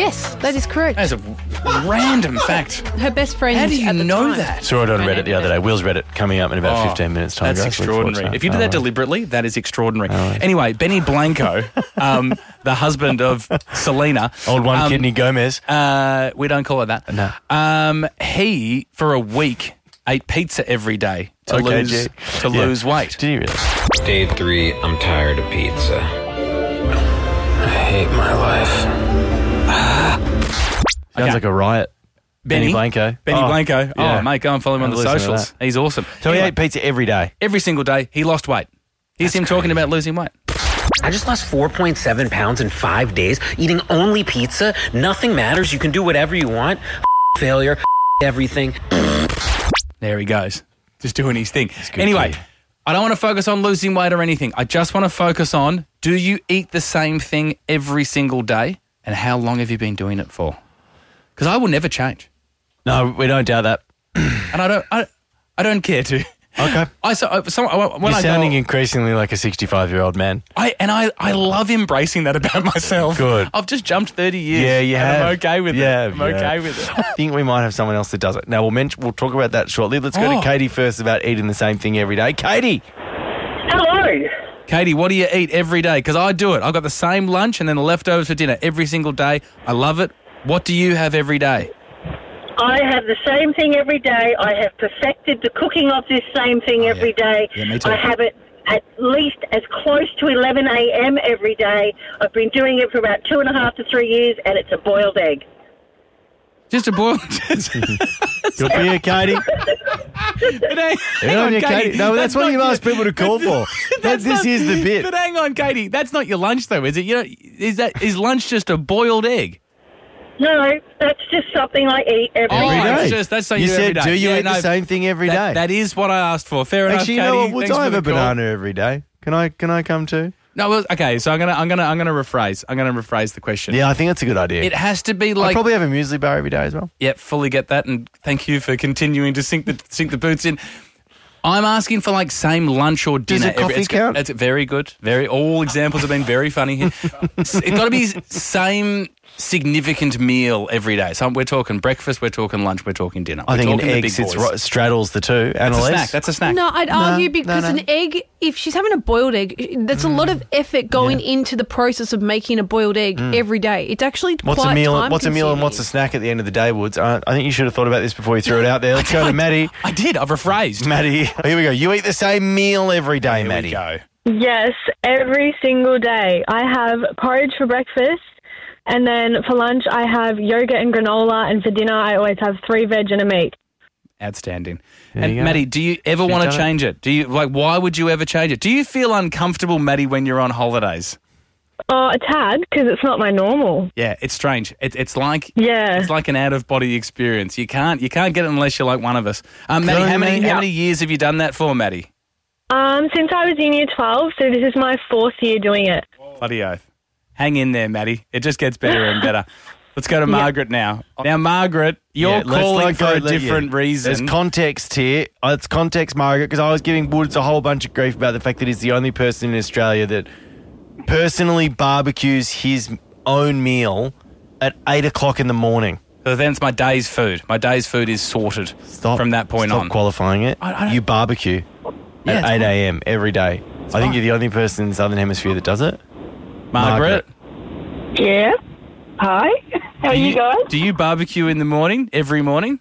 Yes, that is correct. That's a random fact. Her best friend. How do you at the know time. that? Saw it on Reddit the other day. Will's read it coming up in about 15 minutes time. That's guys. Look forward to extraordinary. that. If you did that deliberately, that is extraordinary. Anyway, Benny Blanco, the husband of Selena. Old one kidney Gomez. We don't call it that. No. He, for a week, ate pizza every day to lose weight. Did he really? Day 3, I'm tired of pizza. I hate my life. Sounds like a riot. Benny Blanco. Benny Blanco. yeah. Oh, mate, go and follow him on the Listen to socials. that. He's awesome. So he Anyway, ate pizza every day. every single day, he lost weight. Here's him talking about losing weight. I just lost 4.7 pounds in 5 days, eating only pizza. Nothing matters. You can do whatever you want. Failure. Everything. There he goes. Just doing his thing. good Anyway, kid. I don't want to focus on losing weight or anything. I just want to focus on, do you eat the same thing every single day? And how long have you been doing it for? Because I will never change. No, we don't doubt that. And I don't care to. Okay. When You're I sounding go, increasingly like a 65-year-old man. I love embracing that about myself. Good. I've just jumped 30 years. Yeah, you and have. I'm okay with Yeah, it. I'm okay with it. I think we might have someone else that does it. Now, we'll talk about that shortly. Let's go to Katie first about eating the same thing every day. Katie! Hello. Katie, what do you eat every day? Because I do it. I've got the same lunch and then the leftovers for dinner every single day. I love it. What do you have every day? I have the same thing every day. I have perfected the cooking of this same thing every day. Yeah, me too. I have it at least as close to 11 a.m. every day. I've been doing it for about 2.5 to 3 years, and it's a boiled egg. Just a boil. Good for you, Katie. Hang on, Katie. No, that's what you ask people to call for. This is the bit. But hang on, Katie. That's not your lunch, though, is it? You know, is lunch just a boiled egg? No, that's just something I eat every Every day. day. That's something You you do every said, day. do you Yeah, eat the same thing every day? That is what I asked for. Fair enough, Actually, Katie. you know what? Would Thanks I for have the a call. banana every day? Can I come too? No, well, okay. So I'm gonna rephrase. I'm gonna rephrase the question. Yeah, I think that's a good idea. It has to be I like. probably have a muesli bar every day as well. Yep, fully get that, and thank you for continuing to sink the boots in. I'm asking for like same lunch or dinner. Does a coffee count? It's very good. All examples have been very funny here. It's got to be same significant meal every day. So we're talking breakfast, we're talking lunch, we're talking dinner. I We're think an talking the egg big sits boys. straddles the two. That's a Annalise? snack. That's a snack. No, I'd argue because an egg, if she's having a boiled egg, that's a lot of effort going into the process of making a boiled egg every day. It's actually What's quite a meal? time What's a meal and what's a snack at the end of the day, Woods? I think you should have thought about this before you threw it out there. Let's go to Maddie. I did. I've rephrased. Maddie, here we go. You eat the same meal every day, Here Maddie. we go. Yes, every single day. I have porridge for breakfast, and then for lunch I have yogurt and granola, and for dinner I always have 3 veg and a meat. Outstanding. There And you go. Maddie, do you ever want to done it. change it? Do you why would you ever change it? Do you feel uncomfortable, Maddie, when you're on holidays? Oh, a tad, because it's not my normal. Yeah, it's strange. It's like Yeah. it's like an out of body experience. You can't get it unless you're like one of us. Maddie, how many years have you done that for, Maddie? Since I was in year 12, so this is my 4th year doing it. Bloody oath. Hang in there, Maddie. It just gets better and better. Let's go to Margaret now. Now, Margaret, you're Yeah, let's calling not for go a there, different reason. There's context here. It's context, Margaret, because I was giving Woods a whole bunch of grief about the fact that he's the only person in Australia that personally barbecues his own meal at 8 o'clock in the morning. So then it's my day's food. My day's food is sorted from that point stop on. qualifying it. I don't- You barbecue Yeah, at it's 8 a.m. every day. I think you're the only person in the Southern Hemisphere that does it. Margaret, Yeah. Hi. How are you guys? do you barbecue in the morning, every morning?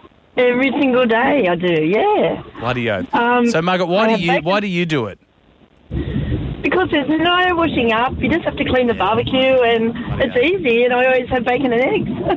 Every single day I do, yeah. Bloody oath. Um, So, Margaret, I why have do bacon. you do it? Because there's no washing up. You just have to clean the barbecue, and it's easy, and I always have bacon and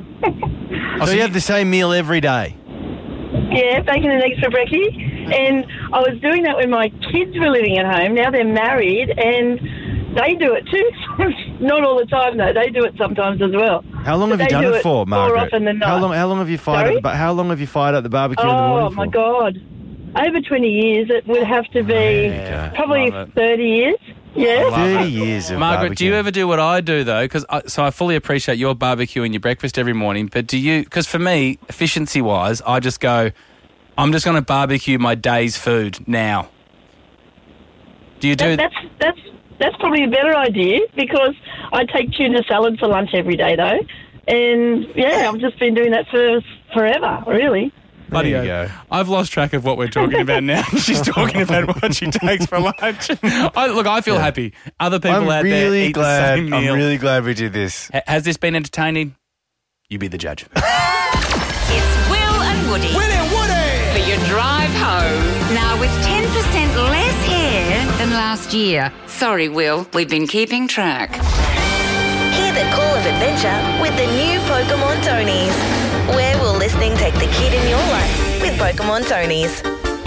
eggs. So you have the same meal every day. Yeah, bacon and eggs for brekkie. And I was doing that when my kids were living at home. Now they're married, and they do it too. Not all the time, though. They do it sometimes as well. How long But have you they done do it for, Margaret? More often than not. How long have you fired Sorry? at how long have you fired at the barbecue in the morning Oh, for? my God. Over 20 years. It would have to be probably Love it. 30 years. Yeah. 30 years of Margaret, do you barbecuing. ever do what I do, though? So I fully appreciate your barbecue and your breakfast every morning, but do you, because for me, efficiency-wise, I just go, I'm just going to barbecue my day's food now. Do you do That's That's probably a better idea because I take tuna salad for lunch every day, though. And, yeah, I've just been doing that for forever, really. There you go. I've lost track of what we're talking about now. She's talking about what she takes for lunch. I feel happy. Other people out there eat the same meal. I'm really glad we did this. Has this been entertaining? You be the judge. It's Will and Woody. Will and Woody! For your drive home. Now with 10% less hair than last year. Sorry, Will. We've been keeping track. Hear the call of adventure with the new Pokemon Tonies. Where will listening take the kid in your life with Pokemon Tonies?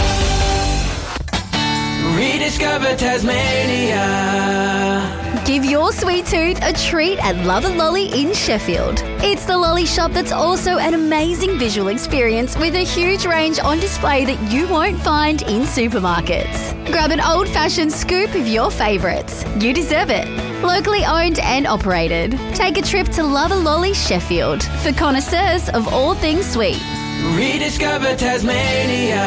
Rediscover Tasmania. Give your sweet tooth a treat at Love and Lolly in Sheffield. It's the lolly shop that's also an amazing visual experience with a huge range on display that you won't find in supermarkets. Grab an old-fashioned scoop of your favourites. You deserve it. Locally owned and operated. Take a trip to Love and Lolly Sheffield for connoisseurs of all things sweet. Rediscover Tasmania.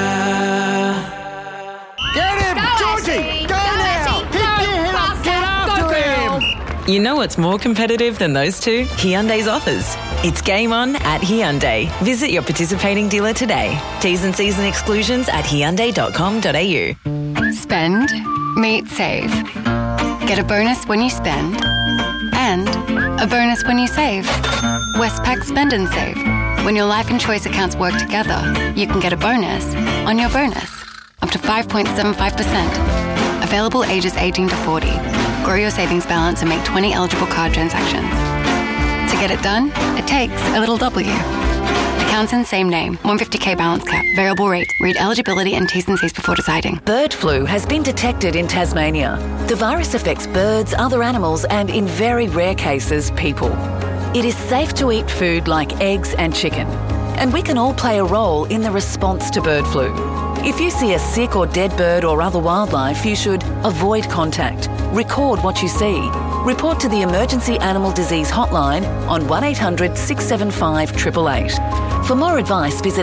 Get him, Georgie! Go now! Pick your head up, get after him! You know what's more competitive than those two? Hyundai's offers. It's game on at Hyundai. Visit your participating dealer today. T's and C's and exclusions at hyundai.com.au. Spend, meet, save. Get a bonus when you spend and a bonus when you save. Westpac Spend and Save. When your life and choice accounts work together, you can get a bonus on your bonus. Up to 5.75%. Available ages 18 to 40. Grow your savings balance and make 20 eligible card transactions. To get it done, it takes a little W. Accounts in same name. 150k balance cap. Variable rate. Read eligibility and T's and C's before deciding. Bird flu has been detected in Tasmania. The virus affects birds, other animals, and in very rare cases, people. It is safe to eat food like eggs and chicken. And we can all play a role in the response to bird flu. If you see a sick or dead bird or other wildlife, you should avoid contact, record what you see, report to the Emergency Animal Disease Hotline on 1800 675 888. For more advice, visit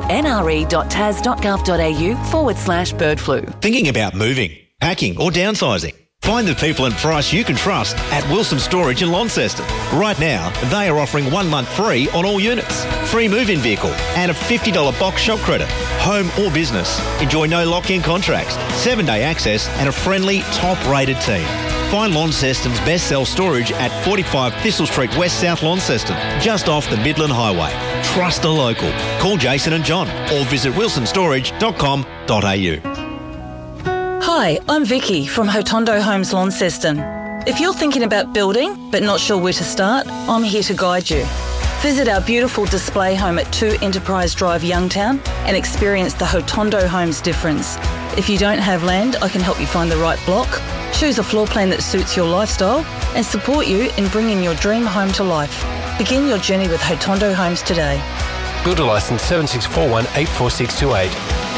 nre.tas.gov.au/bird flu. Thinking about moving, packing or downsizing? Find the people and price you can trust at Wilson Storage in Launceston. Right now, they are offering 1 month free on all units, free move-in vehicle and a $50 box shop credit. Home or business, enjoy no lock-in contracts, 7-day access and a friendly, top-rated team. Find Launceston's best sell storage at 45 Thistle Street West, South Launceston, just off the Midland Highway. Trust a local. Call Jason and John or visit wilsonstorage.com.au. Hi, I'm Vicky from Hotondo Homes Launceston. If you're thinking about building but not sure where to start, I'm here to guide you. Visit our beautiful display home at 2 Enterprise Drive, Youngtown, and experience the Hotondo Homes difference. If you don't have land, I can help you find the right block, choose a floor plan that suits your lifestyle, and support you in bringing your dream home to life. Begin your journey with Hotondo Homes today. Builder licence 7641-84628.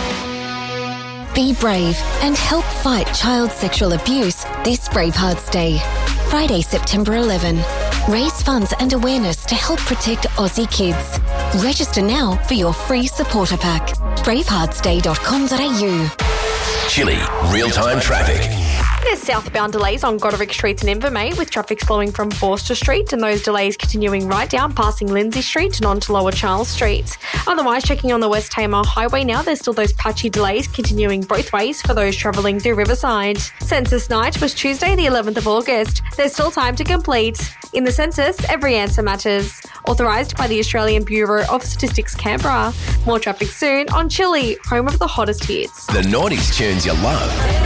Be brave and help fight child sexual abuse this Bravehearts Day. Friday, September 11. Raise funds and awareness to help protect Aussie kids. Register now for your free supporter pack. braveheartsday.com.au. Chilli real-time traffic. There's southbound delays on Goderic Street and Invermay, with traffic slowing from Forster Street, and those delays continuing right down passing Lindsay Street and on to Lower Charles Street. Otherwise, checking on the West Tamar Highway now, there's still those patchy delays continuing both ways for those travelling through Riverside. Census night was Tuesday the 11th of August. There's still time to complete. In the census, every answer matters. Authorised by the Australian Bureau of Statistics, Canberra. More traffic soon on Chilli, home of the hottest hits. The 90s tunes you love.